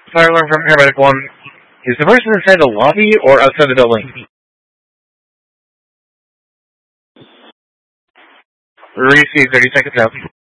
Fire alarm from Paramedic 1. Is the person inside the lobby or outside the building? Receive 30 seconds out.